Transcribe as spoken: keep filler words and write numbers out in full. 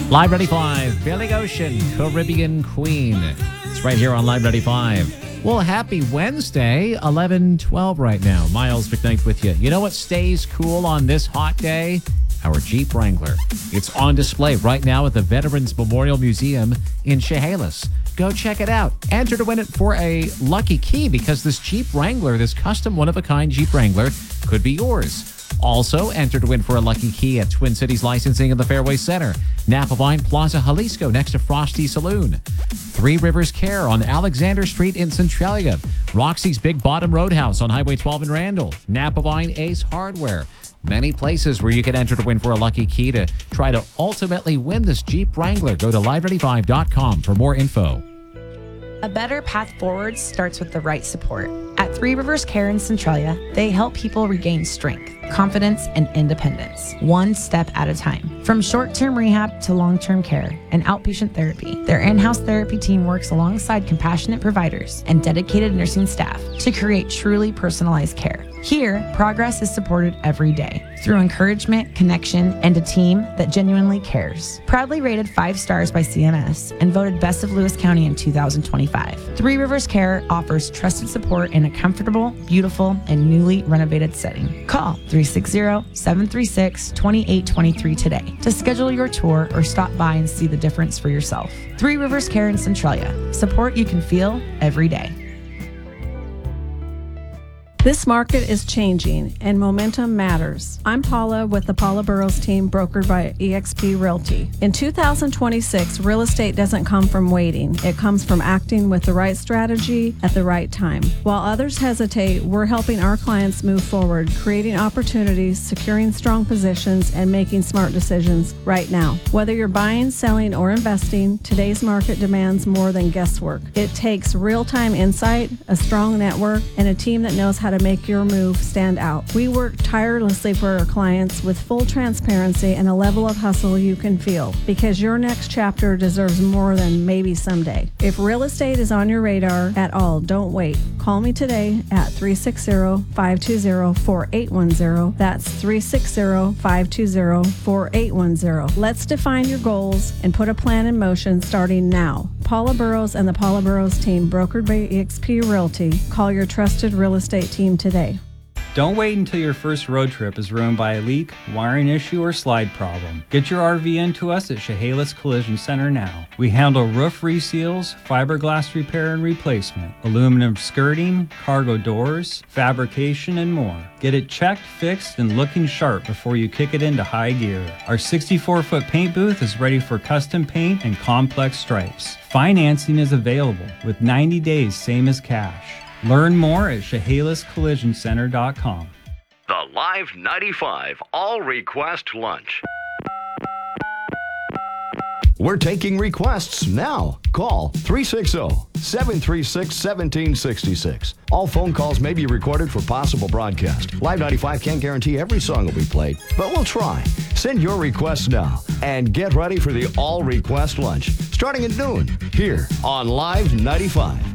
Live ninety-five, Billy Ocean, Caribbean Queen. It's right here on Live ninety-five. Well, happy Wednesday, eleven twelve right now. Miles McKnight with you. You know what stays cool on this hot day? Our Jeep Wrangler. It's on display right now at the Veterans Memorial Museum in Chehalis. Go check it out. Enter to win it for a lucky key because this Jeep Wrangler, this custom one-of-a-kind Jeep Wrangler, could be yours. Also, enter to win for a lucky key at Twin Cities Licensing in the Fairway Center, Napa Vine Plaza, Jalisco, next to Frosty Saloon, Three Rivers Care on Alexander Street in Centralia, Roxy's Big Bottom Roadhouse on Highway twelve in Randall, Napa Vine Ace Hardware. Many places where you can enter to win for a lucky key to try to ultimately win this Jeep Wrangler. Go to live ninety-five dot com for more info. A better path forward starts with the right support. At Three Rivers Care in Centralia, they help people regain strength, confidence, and independence, one step at a time. From short-term rehab to long-term care and outpatient therapy, their in-house therapy team works alongside compassionate providers and dedicated nursing staff to create truly personalized care. Here, progress is supported every day through encouragement, connection, and a team that genuinely cares. Proudly rated five stars by C M S and voted Best of Lewis County in two thousand twenty-five, Three Rivers Care offers trusted support in a comfortable, beautiful, and newly renovated setting. Call three six zero, seven three six, two eight two three today to schedule your tour or stop by and see the difference for yourself. Three Rivers Care in Centralia. Support you can feel every day. This market is changing and momentum matters. I'm Paula with the Paula Burrows team, brokered by E X P Realty. In two thousand twenty-six, real estate doesn't come from waiting. It comes from acting with the right strategy at the right time. While others hesitate, we're helping our clients move forward, creating opportunities, securing strong positions, and making smart decisions right now. Whether you're buying, selling, or investing, today's market demands more than guesswork. It takes real-time insight, a strong network, and a team that knows how to make your move stand out. We work tirelessly for our clients with full transparency and a level of hustle you can feel, because your next chapter deserves more than maybe someday. If real estate is on your radar at all, don't wait. Call me today at three six zero, five two zero, four eight one zero. That's three six zero, five two zero, four eight one zero. Let's define your goals and put a plan in motion starting now. Paula Burrows and the Paula Burrows team, brokered by E X P Realty. Call your trusted real estate team today. Don't wait until your first road trip is ruined by a leak, wiring issue, or slide problem. Get your R V into us at Chehalis Collision Center now. We handle roof reseals, fiberglass repair and replacement, aluminum skirting, cargo doors, fabrication, and more. Get it checked, fixed, and looking sharp before you kick it into high gear. Our sixty-four foot paint booth is ready for custom paint and complex stripes. Financing is available with ninety days, same as cash. Learn more at Chehalis Collision Center dot com. The Live ninety-five All Request Lunch. We're taking requests now. Call three six zero, seven three six, one seven six six. All phone calls may be recorded for possible broadcast. Live ninety-five can't guarantee every song will be played, but we'll try. Send your requests now and get ready for the All Request Lunch starting at noon here on Live ninety-five.